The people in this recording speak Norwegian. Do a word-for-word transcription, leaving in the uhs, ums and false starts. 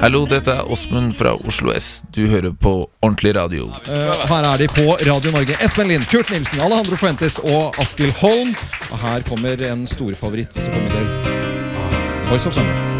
Hallo, dette er Åsmund fra Oslo S. Du hører på Ordentlig Radio. Uh, her er de på Radio Norge. Espen Lind, Kurt Nilsen, Alejandro Fuentes og Askild Holm. Og her kommer en stor favoritt, så kommer det Voice of Summer.